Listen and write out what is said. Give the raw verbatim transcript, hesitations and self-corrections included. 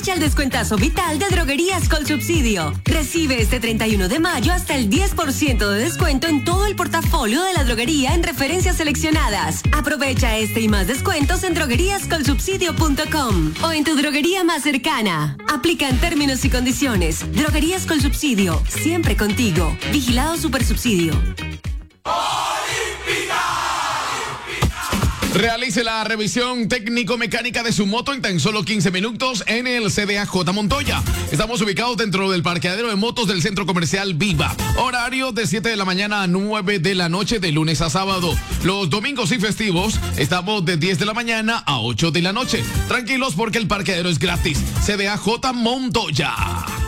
Aprovecha el descuentazo vital de Droguerías Colsubsidio. Recibe este treinta y uno de mayo hasta el diez por ciento de descuento en todo el portafolio de la droguería en referencias seleccionadas. Aprovecha este y más descuentos en droguerías colsubsidio punto com o en tu droguería más cercana. Aplican términos y condiciones. Droguerías Colsubsidio, siempre contigo. Vigilado Supersubsidio. Realice la revisión técnico-mecánica de su moto en tan solo quince minutos en el C D A J Montoya. Estamos ubicados dentro del parqueadero de motos del Centro Comercial Viva. Horario de siete de la mañana a nueve de la noche de lunes a sábado. Los domingos y festivos estamos de diez de la mañana a ocho de la noche. Tranquilos porque el parqueadero es gratis. C D A J Montoya.